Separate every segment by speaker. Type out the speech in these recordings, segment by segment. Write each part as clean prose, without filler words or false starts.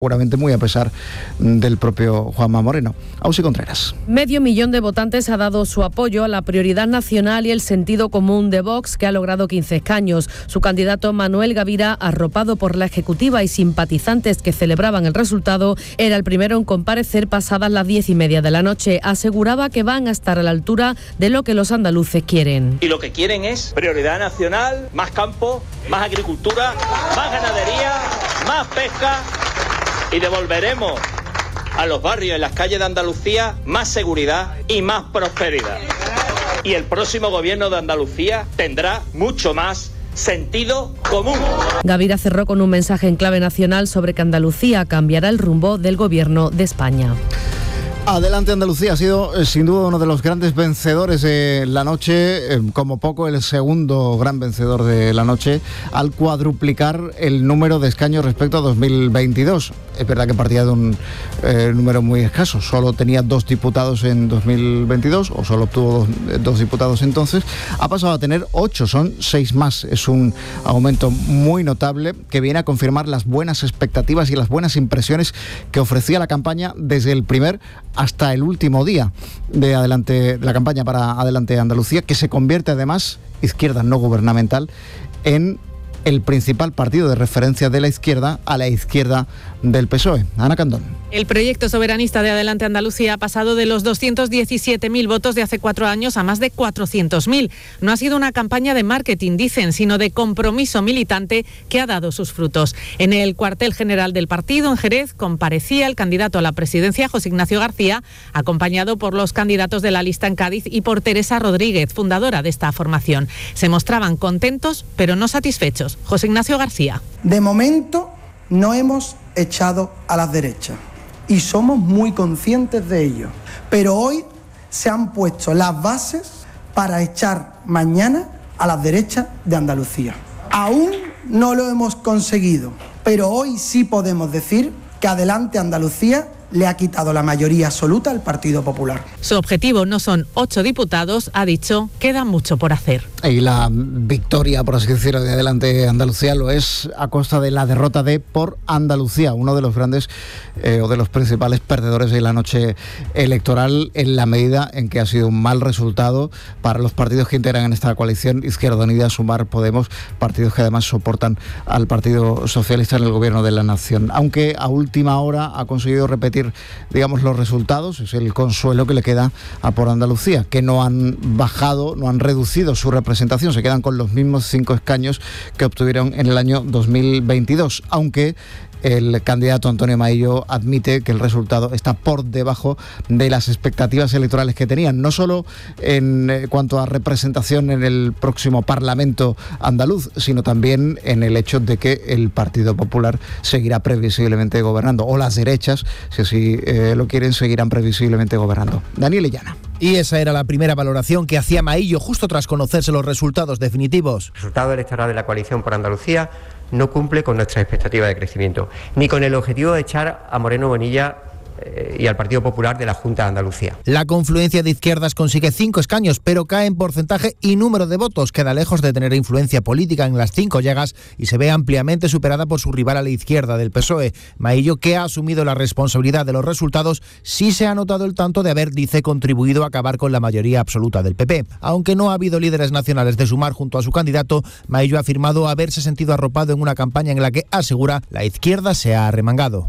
Speaker 1: seguramente muy a pesar del propio Juanma Moreno. Ausi Contreras.
Speaker 2: 500.000 de votantes ha dado su apoyo a la prioridad nacional y el sentido común de Vox, que ha logrado 15 escaños. Su candidato Manuel Gavira, arropado por la Ejecutiva y simpatizantes que celebraban el resultado, era el primero en comparecer pasadas las 10:30 de la noche. Aseguraba que van a estar a la altura de lo que los andaluces quieren.
Speaker 3: Y lo que quieren es prioridad nacional, más campo, más agricultura, más ganadería, más pesca. Y devolveremos a los barrios y las calles de Andalucía más seguridad y más prosperidad. Y el próximo gobierno de Andalucía tendrá mucho más sentido común.
Speaker 2: Gavira cerró con un mensaje en clave nacional sobre que Andalucía cambiará el rumbo del gobierno de España.
Speaker 1: Adelante Andalucía ha sido sin duda uno de los grandes vencedores de la noche, como poco el segundo gran vencedor de la noche, al cuadruplicar el número de escaños respecto a 2022. Es verdad que partía de un número muy escaso, solo tenía 2 diputados en 2022, o solo obtuvo dos diputados entonces, ha pasado a tener 8, son 6 más. Es un aumento muy notable que viene a confirmar las buenas expectativas y las buenas impresiones que ofrecía la campaña desde el primer hasta el último día de la campaña para Adelante Andalucía, que se convierte además, izquierda no gubernamental, en el principal partido de referencia de la izquierda a la izquierda del PSOE. Ana Candón.
Speaker 4: El proyecto soberanista de Adelante Andalucía ha pasado de los 217.000 votos de hace 4 años a más de 400.000. No ha sido una campaña de marketing, dicen, sino de compromiso militante que ha dado sus frutos. En el cuartel general del partido, en Jerez, comparecía el candidato a la presidencia, José Ignacio García, acompañado por los candidatos de la lista en Cádiz y por Teresa Rodríguez, fundadora de esta formación. Se mostraban contentos, pero no satisfechos. José Ignacio García.
Speaker 5: De momento no hemos echado a las derechas y somos muy conscientes de ello, pero hoy se han puesto las bases para echar mañana a las derechas de Andalucía. Aún no lo hemos conseguido, pero hoy sí podemos decir que Adelante Andalucía le ha quitado la mayoría absoluta al Partido Popular.
Speaker 4: Su objetivo no son 8 diputados, ha dicho, queda mucho por hacer.
Speaker 1: Y la victoria, por así decirlo, de Adelante Andalucía lo es a costa de la derrota de Por Andalucía, uno de los grandes o de los principales perdedores de la noche electoral, en la medida en que ha sido un mal resultado para los partidos que integran en esta coalición, Izquierda Unida, Sumar, Podemos, partidos que además soportan al Partido Socialista en el gobierno de la nación. Aunque a última hora ha conseguido repetir, digamos, los resultados, es el consuelo que le queda a Por Andalucía, que no han bajado, no han reducido su representación, se quedan con los mismos 5 escaños que obtuvieron en el año 2022, aunque el candidato Antonio Maillo admite que el resultado está por debajo de las expectativas electorales que tenían, no solo en cuanto a representación en el próximo Parlamento andaluz, sino también en el hecho de que el Partido Popular seguirá previsiblemente gobernando, o las derechas, si así lo quieren, seguirán previsiblemente gobernando. Daniel Illana.
Speaker 6: Y esa era la primera valoración que hacía Maillo justo tras conocerse los resultados definitivos.
Speaker 7: El resultado electoral de la coalición Por Andalucía no cumple con nuestra expectativa de crecimiento, ni con el objetivo de echar a Moreno Bonilla y al Partido Popular de la Junta de Andalucía.
Speaker 6: La confluencia de izquierdas consigue 5 escaños, pero cae en porcentaje y número de votos. Queda lejos de tener influencia política en las 5 llagas y se ve ampliamente superada por su rival a la izquierda del PSOE. Maillo, que ha asumido la responsabilidad de los resultados, sí se ha notado el tanto de haber, dice, contribuido a acabar con la mayoría absoluta del PP. Aunque no ha habido líderes nacionales de Sumar junto a su candidato, Maillo ha afirmado haberse sentido arropado en una campaña en la que, asegura, la izquierda se ha arremangado.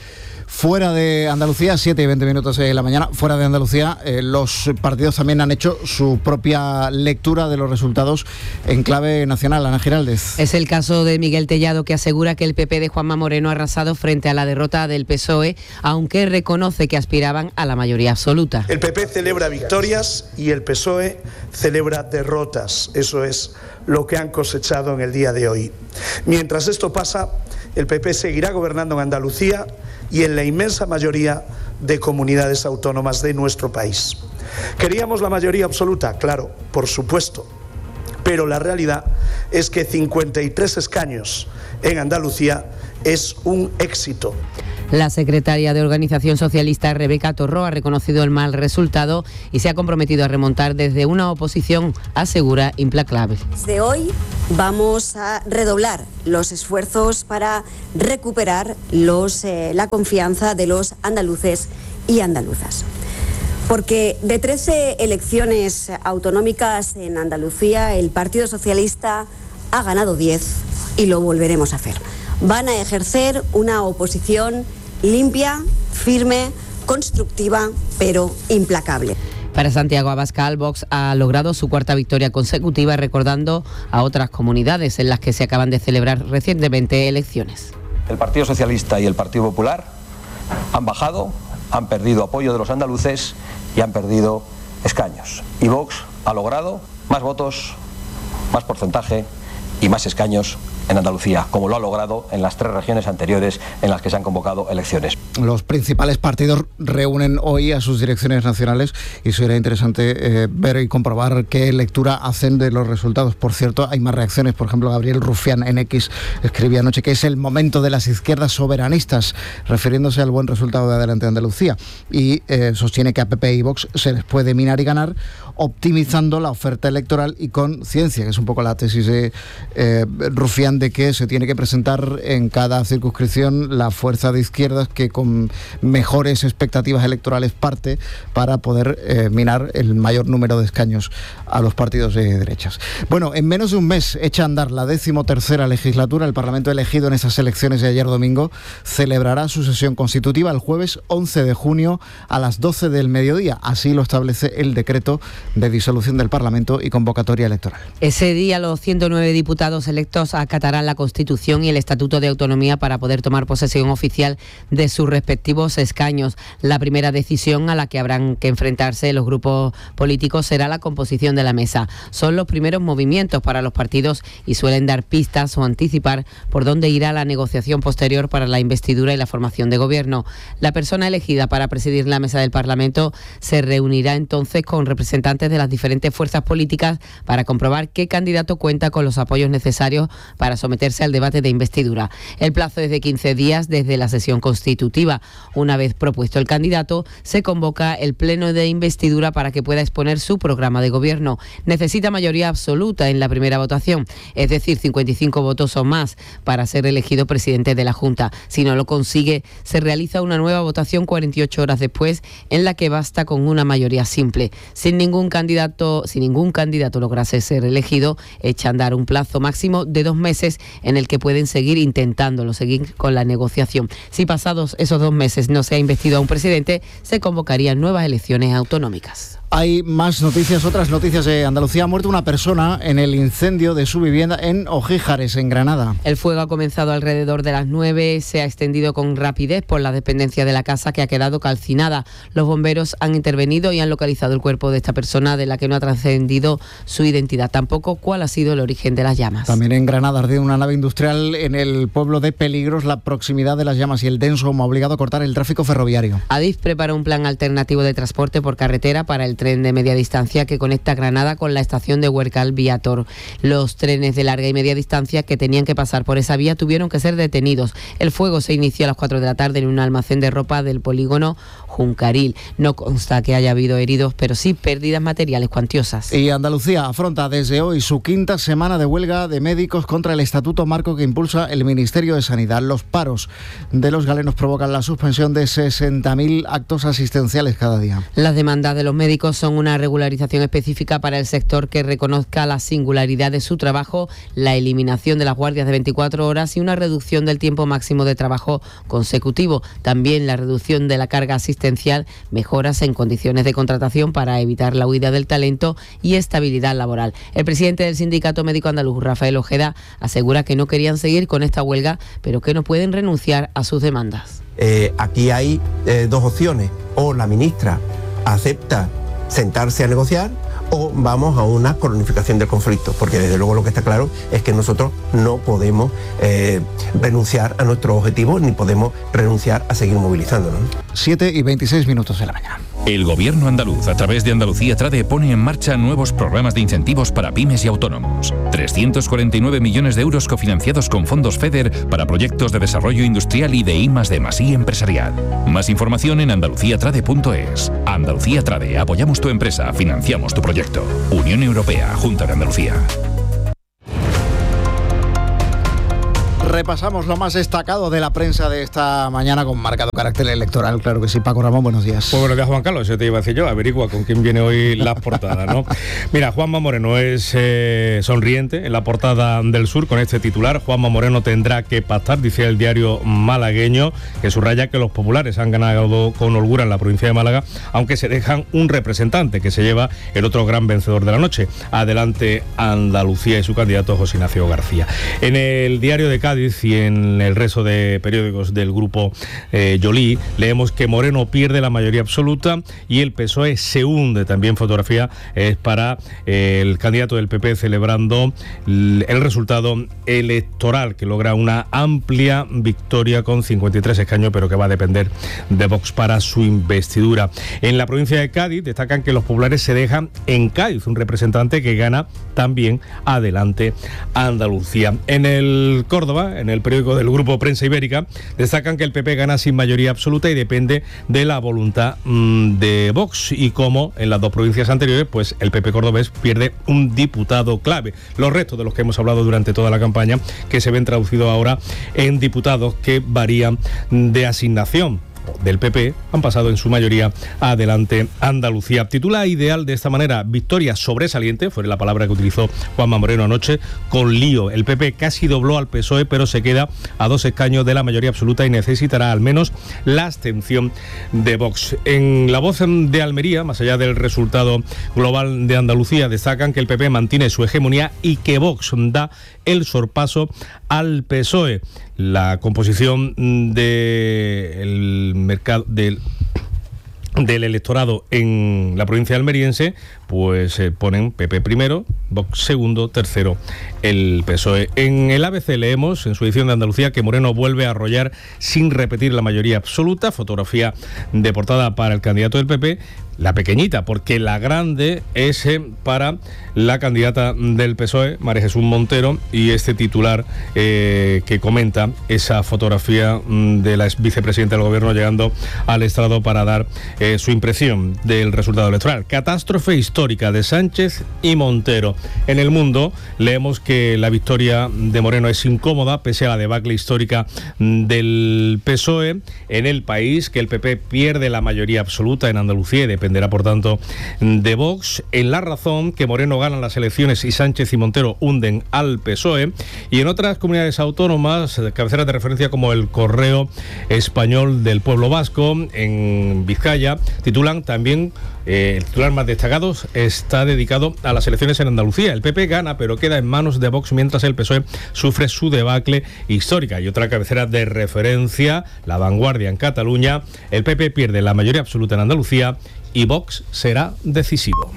Speaker 1: Fuera de Andalucía, 7:20 de la mañana, fuera de Andalucía, los partidos también han hecho su propia lectura de los resultados en clave nacional. Ana Giraldez.
Speaker 8: Es el caso de Miguel Tellado, que asegura que el PP de Juanma Moreno ha arrasado frente a la derrota del PSOE, aunque reconoce que aspiraban a la mayoría absoluta.
Speaker 9: El PP celebra victorias y el PSOE celebra derrotas. Eso es lo que han cosechado en el día de hoy. Mientras esto pasa, el PP seguirá gobernando en Andalucía y en la inmensa mayoría de comunidades autónomas de nuestro país. ¿Queríamos la mayoría absoluta? Claro, por supuesto. Pero la realidad es que 53 escaños en Andalucía es un éxito.
Speaker 8: La secretaria de Organización Socialista, Rebeca Torró, ha reconocido el mal resultado y se ha comprometido a remontar desde una oposición, asegura, implacable.
Speaker 10: Desde hoy vamos a redoblar los esfuerzos para recuperar la confianza de los andaluces y andaluzas. Porque de 13 elecciones autonómicas en Andalucía, el Partido Socialista ha ganado 10 y lo volveremos a hacer. Van a ejercer una oposición limpia, firme, constructiva, pero implacable.
Speaker 8: Para Santiago Abascal, Vox ha logrado su cuarta victoria consecutiva, recordando a otras comunidades en las que se acaban de celebrar recientemente elecciones.
Speaker 11: El Partido Socialista y el Partido Popular han bajado, han perdido apoyo de los andaluces y han perdido escaños. Y Vox ha logrado más votos, más porcentaje y más escaños en Andalucía, como lo ha logrado en las 3 regiones anteriores en las que se han convocado elecciones.
Speaker 1: Los principales partidos reúnen hoy a sus direcciones nacionales y será interesante ver y comprobar qué lectura hacen de los resultados. Por cierto, hay más reacciones. Por ejemplo, Gabriel Rufián en X escribía anoche que es el momento de las izquierdas soberanistas, refiriéndose al buen resultado de Adelante Andalucía, y sostiene que a PP y Vox se les puede minar y ganar optimizando la oferta electoral y con ciencia, que es un poco la tesis de Rufián, de que se tiene que presentar en cada circunscripción la fuerza de izquierdas que con mejores expectativas electorales parte para poder minar el mayor número de escaños a los partidos de derechas. Bueno, en menos de un mes echa a andar la 13ª legislatura. El Parlamento elegido en esas elecciones de ayer domingo celebrará su sesión constitutiva el jueves 11 de junio a las 12 del mediodía. Así lo establece el decreto de disolución del Parlamento y convocatoria electoral.
Speaker 8: Ese día los 109 diputados electos acatarán la Constitución y el Estatuto de Autonomía para poder tomar posesión oficial de sus respectivos escaños. La primera decisión a la que habrán que enfrentarse los grupos políticos será la composición de la mesa. Son los primeros movimientos para los partidos y suelen dar pistas o anticipar por dónde irá la negociación posterior para la investidura y la formación de gobierno. La persona elegida para presidir la mesa del Parlamento se reunirá entonces con representantes de las diferentes fuerzas políticas para comprobar qué candidato cuenta con los apoyos necesarios para someterse al debate de investidura. El plazo es de 15 días desde la sesión constitutiva. Una vez propuesto el candidato, se convoca el pleno de investidura para que pueda exponer su programa de gobierno. Necesita mayoría absoluta en la primera votación, es decir, 55 votos o más para ser elegido presidente de la Junta. Si no lo consigue, se realiza una nueva votación 48 horas después, en la que basta con una mayoría simple. Si ningún candidato lograse ser elegido, echa a andar un plazo máximo de 2 meses en el que pueden seguir intentándolo, seguir con la negociación. Si pasados esos 2 meses no se ha investido a un presidente, se convocarían nuevas elecciones autonómicas.
Speaker 1: Hay más noticias, otras noticias de Andalucía. Ha muerto una persona en el incendio de su vivienda en Ojíjares, en Granada.
Speaker 8: El fuego ha comenzado alrededor de las 9, se ha extendido con rapidez por la dependencia de la casa, que ha quedado calcinada. Los bomberos han intervenido y han localizado el cuerpo de esta persona, de la que no ha trascendido su identidad, tampoco cuál ha sido el origen de las llamas.
Speaker 1: También en Granada ardía una nave industrial en el pueblo de Peligros. La proximidad de las llamas y el denso humo ha obligado a cortar el tráfico ferroviario.
Speaker 8: Adif prepara un plan alternativo de transporte por carretera para el tren de media distancia que conecta Granada con la estación de Huercal Viator. Los trenes de larga y media distancia que tenían que pasar por esa vía tuvieron que ser detenidos. El fuego se inició a las 4 de la tarde en un almacén de ropa del polígono Juncaril. No consta que haya habido heridos, pero sí pérdidas materiales cuantiosas.
Speaker 1: Y Andalucía afronta desde hoy su 5ª semana de huelga de médicos contra el estatuto marco que impulsa el Ministerio de Sanidad. Los paros de los galenos provocan la suspensión de 60.000 actos asistenciales cada día.
Speaker 8: Las demandas de los médicos son una regularización específica para el sector que reconozca la singularidad de su trabajo, la eliminación de las guardias de 24 horas y una reducción del tiempo máximo de trabajo consecutivo. También la reducción de la carga asistencial, mejoras en condiciones de contratación para evitar la huida del talento y estabilidad laboral. El presidente del Sindicato Médico Andaluz, Rafael Ojeda, asegura que no querían seguir con esta huelga, pero que no pueden renunciar a sus demandas.
Speaker 12: Aquí hay 2 opciones: o la ministra acepta sentarse a negociar o vamos a una cronificación del conflicto, porque desde luego lo que está claro es que nosotros no podemos renunciar a nuestros objetivos ni podemos renunciar a seguir movilizándonos.
Speaker 1: 7:26 de la mañana.
Speaker 13: El Gobierno andaluz, a través de Andalucía Trade, pone en marcha nuevos programas de incentivos para pymes y autónomos. 349 millones de euros cofinanciados con fondos FEDER para proyectos de desarrollo industrial y de I+D+I empresarial. Más información en andaluciatrade.es. Andalucía Trade, apoyamos tu empresa, financiamos tu proyecto. Unión Europea, Junta de Andalucía.
Speaker 1: Repasamos lo más destacado de la prensa de esta mañana con marcado carácter electoral. Claro que sí. Paco Ramón, buenos días.
Speaker 14: Pues buenos días, Juan Carlos. Eso te iba a decir yo. Averigua con quién viene hoy las portadas, ¿no? Mira, Juanma Moreno es sonriente en la portada del Sur con este titular: Juanma Moreno tendrá que pactar, dice el diario malagueño, que subraya que los populares han ganado con holgura en la provincia de Málaga, aunque se dejan un representante que se lleva el otro gran vencedor de la noche. Adelante Andalucía y su candidato José Ignacio García. En el diario de Cádiz y en el resto de periódicos del grupo Yolí leemos que Moreno pierde la mayoría absoluta y el PSOE se hunde. También fotografía es para el candidato del PP celebrando el resultado electoral, que logra una amplia victoria con 53 escaños, pero que va a depender de Vox para su investidura. En la provincia de Cádiz destacan que los populares se dejan en Cádiz un representante que gana también Adelante Andalucía. En el Córdoba, en el periódico del grupo Prensa Ibérica, destacan que el PP gana sin mayoría absoluta y depende de la voluntad de Vox, y como en las dos provincias anteriores, pues el PP cordobés pierde un diputado clave. Los restos de los que hemos hablado durante toda la campaña, que se ven traducidos ahora en diputados que varían de asignación del PP, han pasado en su mayoría a Adelante Andalucía. Titula Ideal de esta manera: victoria sobresaliente, fue la palabra que utilizó Juanma Moreno anoche, con lío. El PP casi dobló al PSOE, pero se queda a 2 escaños de la mayoría absoluta y necesitará al menos la abstención de Vox. En La Voz de Almería, más allá del resultado global de Andalucía, destacan que el PP mantiene su hegemonía y que Vox da el sorpaso al PSOE. La composición del mercado del electorado en la provincia almeriense, pues ponen PP primero, Vox segundo, tercero el PSOE. En el ABC leemos, en su edición de Andalucía, que Moreno vuelve a arrollar sin repetir la mayoría absoluta. Fotografía de portada para el candidato del PP, la pequeñita, porque la grande es para la candidata del PSOE, María Jesús Montero, y este titular que comenta esa fotografía de la vicepresidenta del gobierno llegando al estrado para dar su impresión del resultado electoral. Catástrofe histórica de Sánchez y Montero. En El Mundo leemos que la victoria de Moreno es incómoda pese a la debacle histórica del PSOE. En El País, que el PP pierde la mayoría absoluta en Andalucía y dependerá por tanto de Vox. En La Razón, que Moreno gana las elecciones y Sánchez y Montero hunden al PSOE. Y en otras comunidades autónomas, cabeceras de referencia como el Correo Español del Pueblo Vasco, en Vizcaya, titulan también, el titular más destacado está dedicado a las elecciones en Andalucía. El PP gana, pero queda en manos de Vox, mientras el PSOE sufre su debacle histórica. Y otra cabecera de referencia, La Vanguardia, en Cataluña, el PP pierde la mayoría absoluta en Andalucía y Vox será decisivo.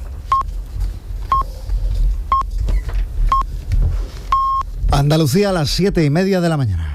Speaker 1: Andalucía a las 7:30 de la mañana.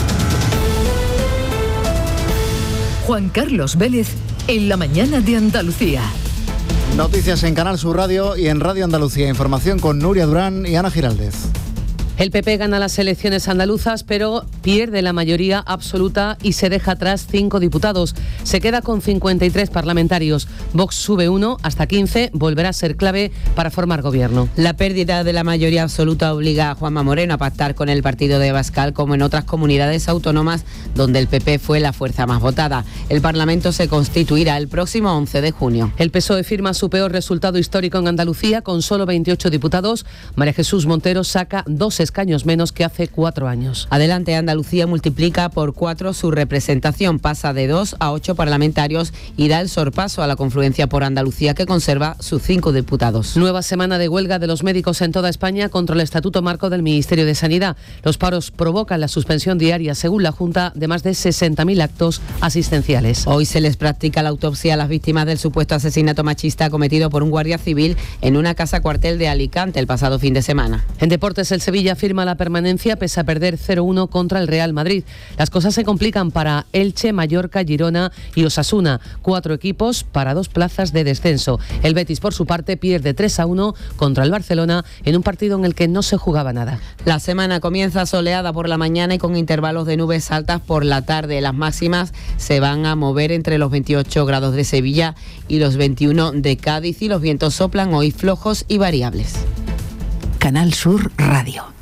Speaker 15: Juan Carlos Vélez en la mañana de Andalucía.
Speaker 1: Noticias en Canal Sur Radio y en Radio Andalucía. Información con Nuria Durán y Ana Giraldez.
Speaker 2: El PP gana las elecciones andaluzas, pero pierde la mayoría absoluta y se deja atrás 5 diputados. Se queda con 53 parlamentarios. Vox sube 1 hasta 15, volverá a ser clave para formar gobierno.
Speaker 8: La pérdida de la mayoría absoluta obliga a Juanma Moreno a pactar con el partido de Abascal, como en otras comunidades autónomas donde el PP fue la fuerza más votada. El Parlamento se constituirá el próximo 11 de junio.
Speaker 2: El PSOE firma su peor resultado histórico en Andalucía con solo 28 diputados. María Jesús Montero saca 2 escaños menos que hace 4 años.
Speaker 8: Adelante Andalucía multiplica por 4 su representación, pasa de 2 a 8 parlamentarios y da el sorpaso a la Confluencia por Andalucía, que conserva sus 5 diputados.
Speaker 2: Nueva semana de huelga de los médicos en toda España contra el Estatuto Marco del Ministerio de Sanidad. Los paros provocan la suspensión diaria, según la Junta, de más de 60.000 actos asistenciales.
Speaker 8: Hoy se les practica la autopsia a las víctimas del supuesto asesinato machista cometido por un guardia civil en una casa cuartel de Alicante el pasado fin de semana.
Speaker 2: En deportes, el Sevilla firma la permanencia pese a perder 0-1 contra el Real Madrid. Las cosas se complican para Elche, Mallorca, Girona y Osasuna. 4 equipos para 2 plazas de descenso. El Betis, por su parte, pierde 3-1 contra el Barcelona en un partido en el que no se jugaba nada.
Speaker 8: La semana comienza soleada por la mañana y con intervalos de nubes altas por la tarde. Las máximas se van a mover entre los 28 grados de Sevilla y los 21 de Cádiz, y los vientos soplan hoy flojos y variables.
Speaker 15: Canal Sur Radio.